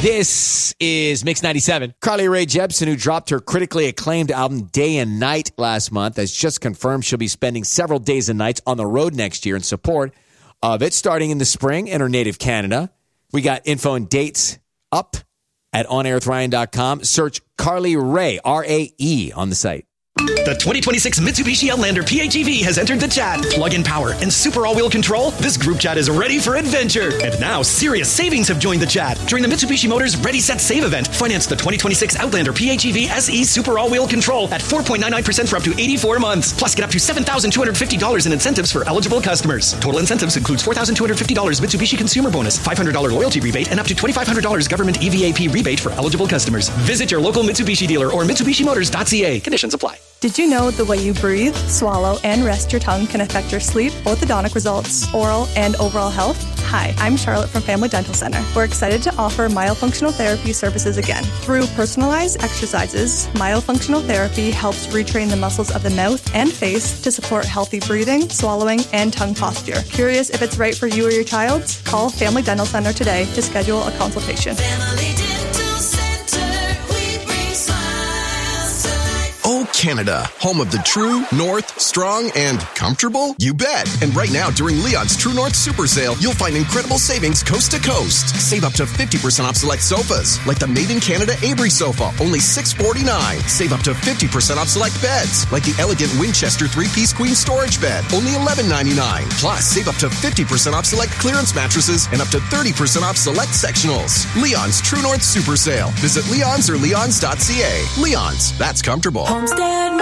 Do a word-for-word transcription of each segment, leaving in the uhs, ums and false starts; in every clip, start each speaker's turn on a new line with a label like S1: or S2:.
S1: This is Mix ninety-seven. Carly Rae Jepsen, who dropped her critically acclaimed album Day and Night last month, has just confirmed she'll be spending several days and nights on the road next year in support of it, starting in the spring in her native Canada. We got info and dates up at on air with ryan dot com. Search Carly Rae, R A E, on the site.
S2: The twenty twenty-six Mitsubishi Outlander P H E V has entered the chat. Plug-in power and super all-wheel control. This group chat is ready for adventure. And now, serious savings have joined the chat. During the Mitsubishi Motors Ready, Set, Save event, finance the twenty twenty-six Outlander P H E V S E Super All-Wheel Control at four point nine nine percent for up to eighty-four months. Plus, get up to seven thousand two hundred fifty dollars in incentives for eligible customers. Total incentives includes four thousand two hundred fifty dollars Mitsubishi Consumer Bonus, five hundred dollars loyalty rebate, and up to twenty-five hundred dollars government E V A P rebate for eligible customers. Visit your local Mitsubishi dealer or Mitsubishi Motors dot C A. Conditions apply.
S3: Did you know the way you breathe, swallow, and rest your tongue can affect your sleep, orthodontic results, oral, and overall health? Hi, I'm Charlotte from Family Dental Center. We're excited to offer myofunctional therapy services again. Through personalized exercises, myofunctional therapy helps retrain the muscles of the mouth and face to support healthy breathing, swallowing, and tongue posture. Curious if it's right for you or your child? Call Family Dental Center today to schedule a consultation.
S4: Family Dental Center, we bring smiles to life.
S5: Oh, Canada, home of the true, north, strong, and comfortable? You bet. And right now, during Leon's True North Super Sale, you'll find incredible savings coast to coast. Save up to fifty percent off select sofas, like the Made in Canada Avery sofa, only six forty-nine. Save up to fifty percent off select beds, like the elegant Winchester three-piece queen storage bed, only eleven ninety-nine. Plus, save up to fifty percent off select clearance mattresses and up to thirty percent off select sectionals. Leon's True North Super Sale. Visit Leon's or leons dot c a. Leon's, that's comfortable.
S4: Homestead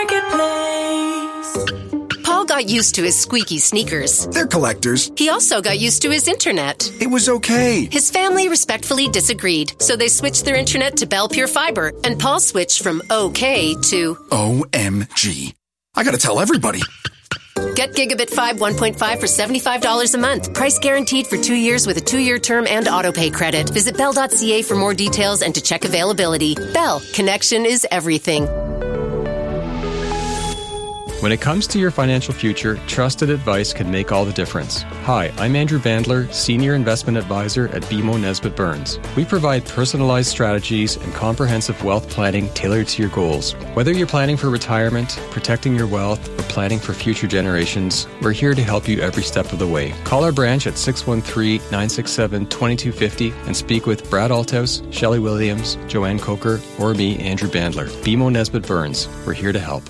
S4: Marketplace.
S6: Paul got used to his squeaky sneakers.
S7: They're collectors.
S6: He also got used to his internet.
S7: It was okay.
S6: His family respectfully disagreed, so they switched their internet to Bell Pure Fiber, and Paul switched from okay to
S7: O M G. I gotta tell everybody.
S6: Get Gigabit five one point five for seventy-five dollars a month. Price guaranteed for two years with a two-year term and autopay credit. Visit bell dot c a for more details and to check availability. Bell, connection is everything.
S8: When it comes to your financial future, trusted advice can make all the difference. Hi, I'm Andrew Bandler, Senior Investment Advisor at B M O Nesbitt Burns. We provide personalized strategies and comprehensive wealth planning tailored to your goals. Whether you're planning for retirement, protecting your wealth, or planning for future generations, we're here to help you every step of the way. Call our branch at six one three, nine six seven, two two five zero and speak with Brad Althaus, Shelley Williams, Joanne Coker, or me, Andrew Bandler. B M O Nesbitt Burns. We're here to help.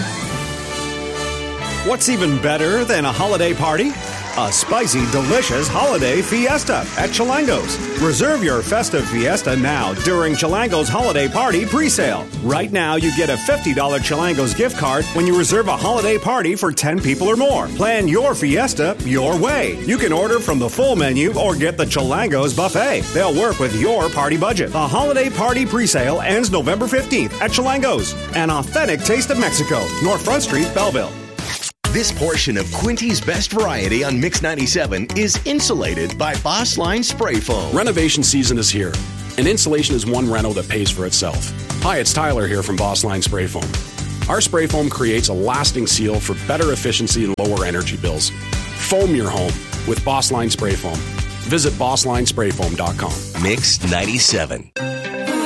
S9: What's even better than a holiday party? A spicy, delicious holiday fiesta at Chilango's. Reserve your festive fiesta now during Chilango's holiday party pre-sale. Right now, you get a fifty dollars Chilango's gift card when you reserve a holiday party for ten people or more. Plan your fiesta your way. You can order from the full menu or get the Chilango's buffet. They'll work with your party budget. The holiday party pre-sale ends November fifteenth at Chilango's. An authentic taste of Mexico, North Front Street, Belleville.
S10: This portion of Quinty's Best Variety on Mix ninety-seven is insulated by Boss Line Spray Foam.
S11: Renovation season is here, and insulation is one rental that pays for itself. Hi, it's Tyler here from Boss Line Spray Foam. Our spray foam creates a lasting seal for better efficiency and lower energy bills. Foam your home with Boss Line Spray Foam. Visit boss line spray foam dot com.
S10: Mix ninety-seven.